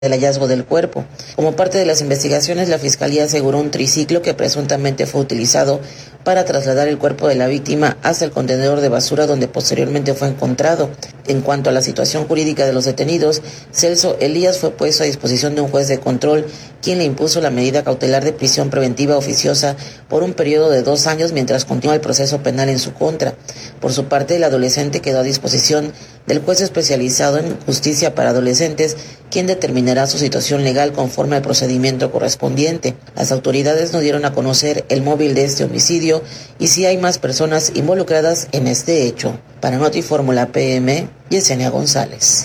del hallazgo del cuerpo. Como parte de las investigaciones, la Fiscalía aseguró un triciclo que presuntamente fue utilizado para trasladar el cuerpo de la víctima hasta el contenedor de basura donde posteriormente fue encontrado. En cuanto a la situación jurídica de los detenidos, Celso Elías fue puesto a disposición de un juez de control, quien le impuso la medida cautelar de prisión preventiva oficiosa por un periodo de 2 años mientras continúa el proceso penal en su contra. Por su parte, el adolescente quedó a disposición del juez especializado en justicia para adolescentes, quien determinará su situación legal conforme al procedimiento correspondiente. Las autoridades no dieron a conocer el móvil de este homicidio y si hay más personas involucradas en este hecho. Para Notifórmula PM, Yesenia González.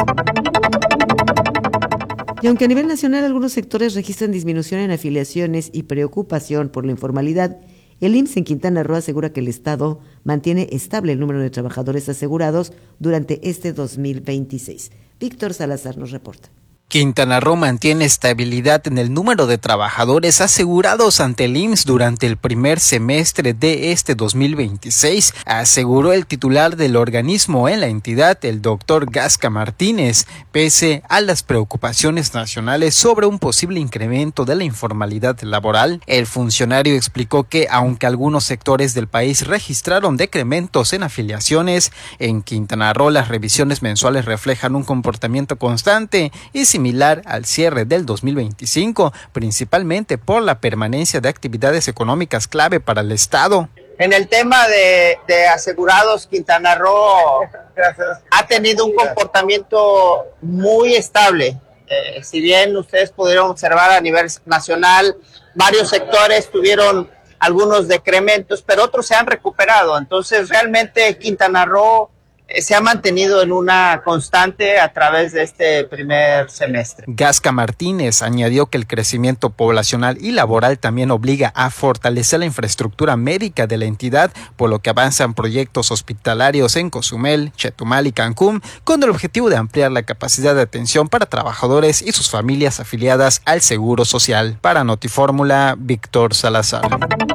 Y aunque a nivel nacional algunos sectores registran disminución en afiliaciones y preocupación por la informalidad, el IMSS en Quintana Roo asegura que el Estado mantiene estable el número de trabajadores asegurados durante este 2026. Víctor Salazar nos reporta. Quintana Roo mantiene estabilidad en el número de trabajadores asegurados ante el IMSS durante el primer semestre de este 2026, aseguró el titular del organismo en la entidad, el doctor Gasca Martínez, pese a las preocupaciones nacionales sobre un posible incremento de la informalidad laboral. El funcionario explicó que, aunque algunos sectores del país registraron decrementos en afiliaciones, en Quintana Roo las revisiones mensuales reflejan un comportamiento constante y similar al cierre del 2025, principalmente por la permanencia de actividades económicas clave para el Estado. En el tema de asegurados, Quintana Roo ha tenido un comportamiento muy estable. Si bien ustedes pudieron observar a nivel nacional, varios sectores tuvieron algunos decrementos, pero otros se han recuperado. Entonces, realmente Quintana Roo se ha mantenido en una constante a través de este primer semestre. Gasca Martínez añadió que el crecimiento poblacional y laboral también obliga a fortalecer la infraestructura médica de la entidad, por lo que avanzan proyectos hospitalarios en Cozumel, Chetumal y Cancún, con el objetivo de ampliar la capacidad de atención para trabajadores y sus familias afiliadas al Seguro Social. Para Notifórmula, Víctor Salazar.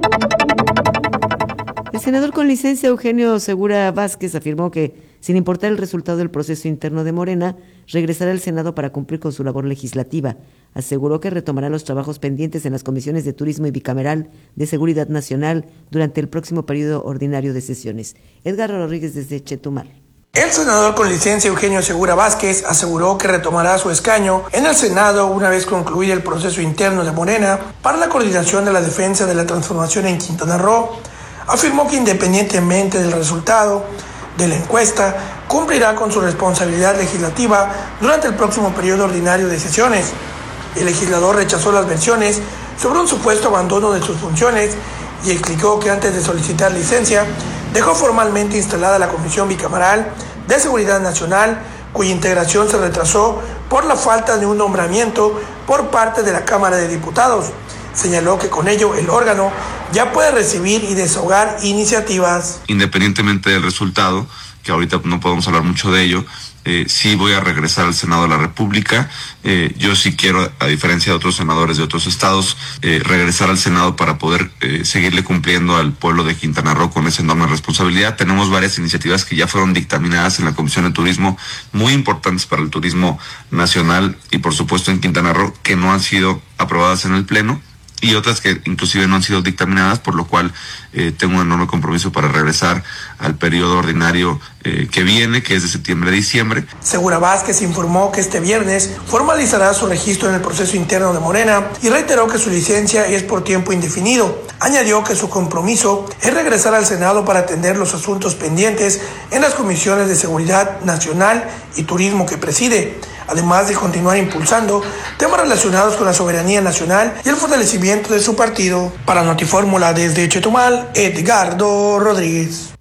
El senador con licencia Eugenio Segura Vázquez afirmó que, sin importar el resultado del proceso interno de Morena, regresará al Senado para cumplir con su labor legislativa. Aseguró que retomará los trabajos pendientes en las comisiones de Turismo y Bicameral de Seguridad Nacional durante el próximo periodo ordinario de sesiones. Edgar Rodríguez desde Chetumal. El senador con licencia Eugenio Segura Vázquez aseguró que retomará su escaño en el Senado una vez concluido el proceso interno de Morena para la coordinación de la defensa de la transformación en Quintana Roo. Afirmó que independientemente del resultado de la encuesta, cumplirá con su responsabilidad legislativa durante el próximo periodo ordinario de sesiones. El legislador rechazó las versiones sobre un supuesto abandono de sus funciones y explicó que antes de solicitar licencia, dejó formalmente instalada la Comisión Bicameral de Seguridad Nacional, cuya integración se retrasó por la falta de un nombramiento por parte de la Cámara de Diputados. Señaló que con ello el órgano ya puede recibir y desahogar iniciativas. Independientemente del resultado, que ahorita no podemos hablar mucho de ello, sí voy a regresar al Senado de la República. Yo sí quiero, a diferencia de otros senadores de otros estados, regresar al Senado para poder seguirle cumpliendo al pueblo de Quintana Roo con esa enorme responsabilidad. Tenemos varias iniciativas que ya fueron dictaminadas en la Comisión de Turismo, muy importantes para el turismo nacional y por supuesto en Quintana Roo, que no han sido aprobadas en el Pleno, y otras que inclusive no han sido dictaminadas, por lo cual tengo un enorme compromiso para regresar al periodo ordinario que viene, que es de septiembre a diciembre. Segura Vázquez informó que este viernes formalizará su registro en el proceso interno de Morena y reiteró que su licencia es por tiempo indefinido. Añadió que su compromiso es regresar al Senado para atender los asuntos pendientes en las comisiones de Seguridad Nacional y Turismo que preside, además de continuar impulsando temas relacionados con la soberanía nacional y el fortalecimiento de su partido. Para Notifórmula desde Chetumal, Edgardo Rodríguez.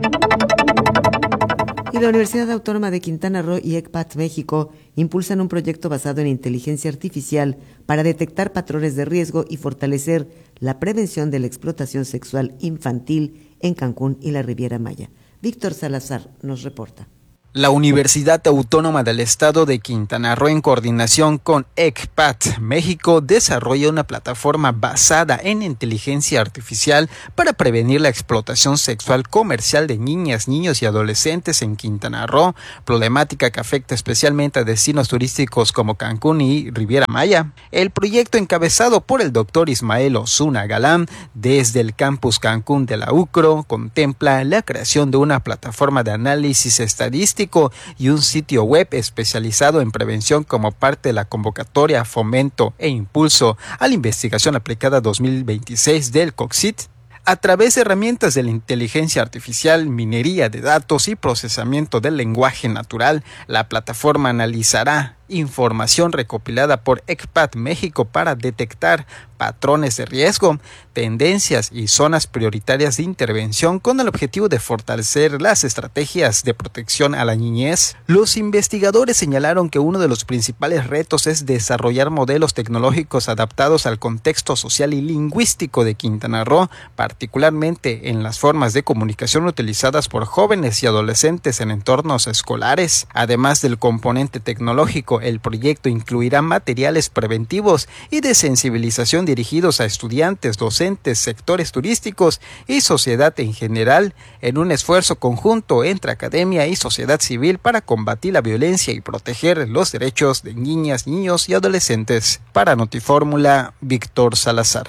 Y la Universidad Autónoma de Quintana Roo y ECPAT México impulsan un proyecto basado en inteligencia artificial para detectar patrones de riesgo y fortalecer la prevención de la explotación sexual infantil en Cancún y la Riviera Maya. Víctor Salazar nos reporta. La Universidad Autónoma del Estado de Quintana Roo, en coordinación con ECPAT México, desarrolla una plataforma basada en inteligencia artificial para prevenir la explotación sexual comercial de niñas, niños y adolescentes en Quintana Roo, problemática que afecta especialmente a destinos turísticos como Cancún y Riviera Maya. El proyecto, encabezado por el doctor Ismael Osuna Galán desde el campus Cancún de la UCRO, contempla la creación de una plataforma de análisis estadístico y un sitio web especializado en prevención como parte de la convocatoria Fomento e Impulso a la Investigación Aplicada 2026 del COCCIT. A través de herramientas de la inteligencia artificial, minería de datos y procesamiento del lenguaje natural, la plataforma analizará información recopilada por ECPAT México para detectar patrones de riesgo, tendencias y zonas prioritarias de intervención con el objetivo de fortalecer las estrategias de protección a la niñez. Los investigadores señalaron que uno de los principales retos es desarrollar modelos tecnológicos adaptados al contexto social y lingüístico de Quintana Roo, particularmente en las formas de comunicación utilizadas por jóvenes y adolescentes en entornos escolares. Además del componente tecnológico, el proyecto incluirá materiales preventivos y de sensibilización dirigidos a estudiantes, docentes, sectores turísticos y sociedad en general, en un esfuerzo conjunto entre academia y sociedad civil para combatir la violencia y proteger los derechos de niñas, niños y adolescentes. Para Notifórmula, Víctor Salazar.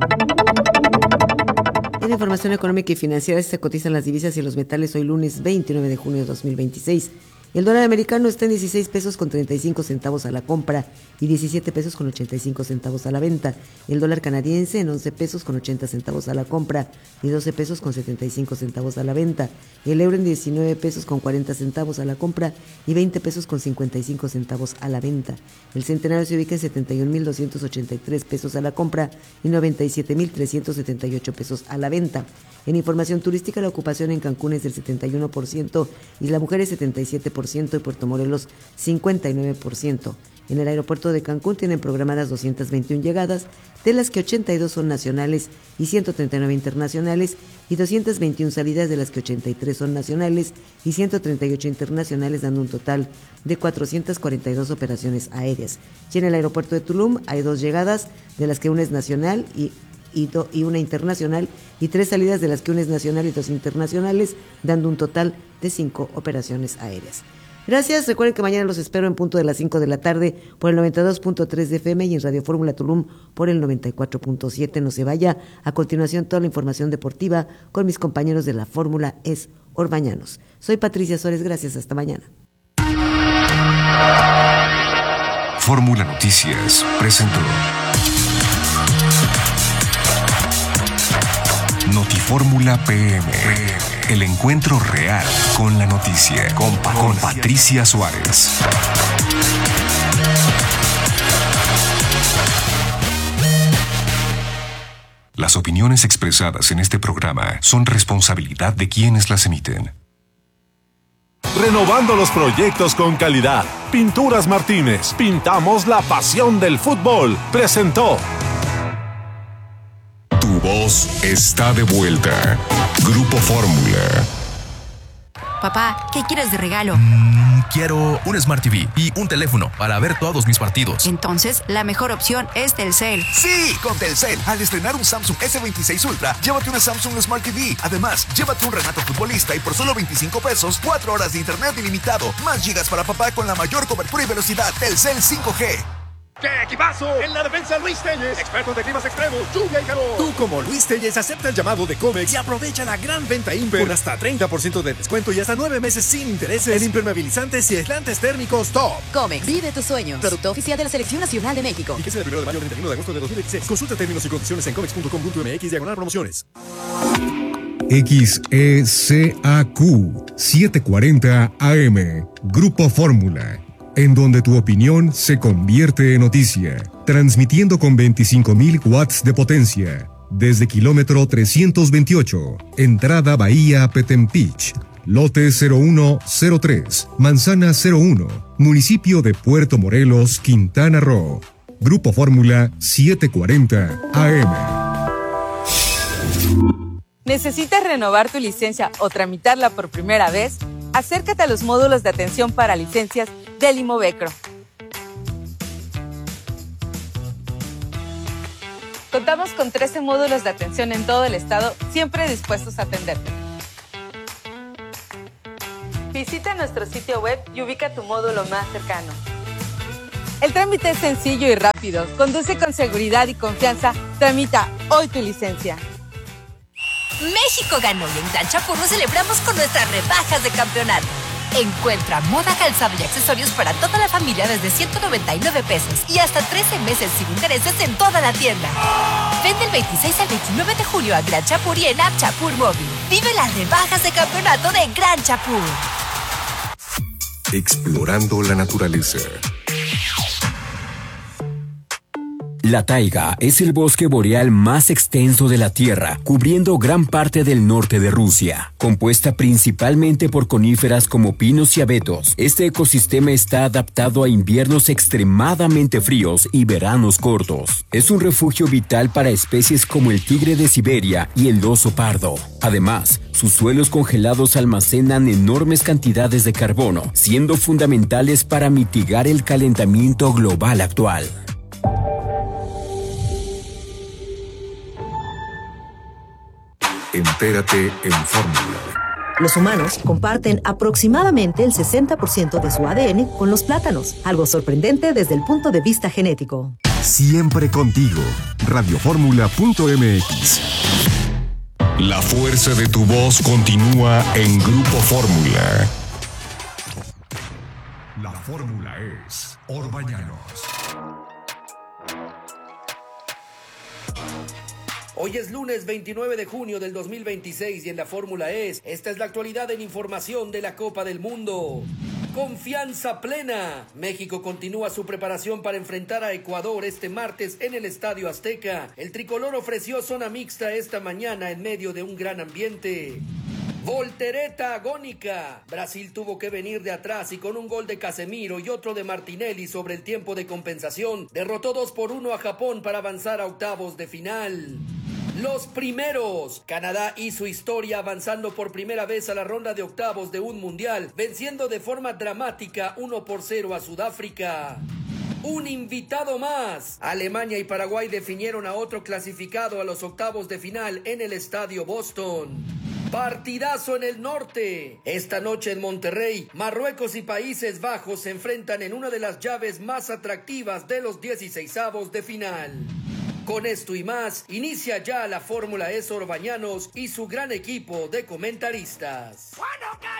En información económica y financiera, se cotizan las divisas y los metales hoy lunes 29 de junio de 2026. El dólar americano está en 16 pesos con 35 centavos a la compra y 17 pesos con 85 centavos a la venta. El dólar canadiense en 11 pesos con 80 centavos a la compra y 12 pesos con 75 centavos a la venta. El euro en 19 pesos con 40 centavos a la compra y 20 pesos con 55 centavos a la venta. El centenario se ubica en 71.283 pesos a la compra y 97.378 pesos a la venta. En información turística, la ocupación en Cancún es del 71%, Isla Mujeres 77% y Puerto Morelos 59%. En el aeropuerto de Cancún tienen programadas 221 llegadas, de las que 82 son nacionales y 139 internacionales, y 221 salidas, de las que 83 son nacionales y 138 internacionales, dando un total de 442 operaciones aéreas. Y en el aeropuerto de Tulum hay 2 llegadas, de las que una es nacional y una internacional, y 3 salidas, de las que una es nacional y 2 internacionales, dando un total de 5 operaciones aéreas. Gracias, recuerden que mañana los espero en punto de las 5 de la tarde por el 92.3 de FM y en Radio Fórmula Tulum por el 94.7. No se vaya. A continuación, toda la información deportiva con mis compañeros de la Fórmula Es Orbañanos. Soy Patricia Suárez, gracias, hasta mañana. Fórmula Noticias presentó Notifórmula PM. El encuentro real con la noticia. Con Patricia Suárez. Las opiniones expresadas en este programa son responsabilidad de quienes las emiten. Renovando los proyectos con calidad. Pinturas Martínez. Pintamos la pasión del fútbol. Presentó. Tu voz está de vuelta. Grupo Fórmula. Papá, ¿qué quieres de regalo? Quiero un Smart TV y un teléfono para ver todos mis partidos. Entonces, la mejor opción es Telcel. ¡Sí! Con Telcel, al estrenar un Samsung S26 Ultra, llévate una Samsung Smart TV. Además, llévate un Renato Futbolista y por solo 25 pesos, 4 horas de internet ilimitado. Más gigas para papá con la mayor cobertura y velocidad. Telcel 5G. ¡Qué equipazo! En la defensa, Luis Telles, experto de climas extremos, lluvia y calor. Tú, como Luis Telles, acepta el llamado de Comex y aprovecha la gran venta Imper con hasta 30% de descuento y hasta 9 meses sin intereses en impermeabilizantes y aislantes térmicos top. Comex, vive tus sueños. Producto oficial de la Selección Nacional de México. Y que sea del 1 de mayo al 31 de agosto de 2016. Consulta términos y condiciones en comex.com.mx/promociones. XECAQ 740 AM. Grupo Fórmula. En donde tu opinión se convierte en noticia. Transmitiendo con 25.000 watts de potencia. Desde kilómetro 328. Entrada Bahía Petempich. Lote 0103. Manzana 01. Municipio de Puerto Morelos, Quintana Roo. Grupo Fórmula 740 AM. ¿Necesitas renovar tu licencia o tramitarla por primera vez? Acércate a los módulos de atención para licencias del Imovecro. Contamos con 13 módulos de atención en todo el estado, siempre dispuestos a atenderte. Visita nuestro sitio web y ubica tu módulo más cercano. El trámite es sencillo y rápido. Conduce con seguridad y confianza. Tramita hoy tu licencia. México ganó y en Gran Chapurro celebramos con nuestras rebajas de campeonato. Encuentra moda, calzado y accesorios para toda la familia desde 199 pesos y hasta 13 meses sin intereses en toda la tienda. Ven del 26 al 29 de julio a Gran Chapur y en App Chapur Móvil. Vive las rebajas de campeonato de Gran Chapur. Explorando la naturaleza. La taiga es el bosque boreal más extenso de la Tierra, cubriendo gran parte del norte de Rusia. Compuesta principalmente por coníferas como pinos y abetos, este ecosistema está adaptado a inviernos extremadamente fríos y veranos cortos. Es un refugio vital para especies como el tigre de Siberia y el oso pardo. Además, sus suelos congelados almacenan enormes cantidades de carbono, siendo fundamentales para mitigar el calentamiento global actual. Entérate en Fórmula. Los humanos comparten aproximadamente el 60% de su ADN con los plátanos, algo sorprendente desde el punto de vista genético. Siempre contigo. Radioformula.mx. La fuerza de tu voz continúa en Grupo Fórmula. La fórmula es Orbañanos. Hoy es lunes 29 de junio del 2026 y en la Fórmula esta es la actualidad en información de la Copa del Mundo. Confianza plena. México continúa su preparación para enfrentar a Ecuador este martes en el Estadio Azteca. El tricolor ofreció zona mixta esta mañana en medio de un gran ambiente. Voltereta agónica. Brasil tuvo que venir de atrás y con un gol de Casemiro y otro de Martinelli sobre el tiempo de compensación, derrotó 2-1 a Japón para avanzar a octavos de final. Los primeros. Canadá hizo historia avanzando por primera vez a la ronda de octavos de un mundial, venciendo de forma dramática 1-0 a Sudáfrica. Un invitado más. Alemania y Paraguay definieron a otro clasificado a los octavos de final en el Estadio Boston. Partidazo en el norte. Esta noche en Monterrey, Marruecos y Países Bajos se enfrentan en una de las llaves más atractivas de los 16avos de final. Con esto y más, inicia ya la Fórmula Orbañanos y su gran equipo de comentaristas.